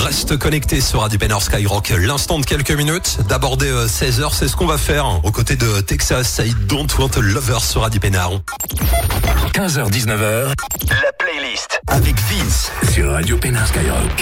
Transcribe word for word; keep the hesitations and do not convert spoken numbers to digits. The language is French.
Reste connecté sur Radio Pénard Skyrock. L'instant de quelques minutes, d'aborder seize heures, c'est ce qu'on va faire aux côtés de Texas, I Don't Want a Lover sur Radio Pénard. quinze heures dix-neuf heures, la playlist avec Vince sur Radio Pénard Skyrock.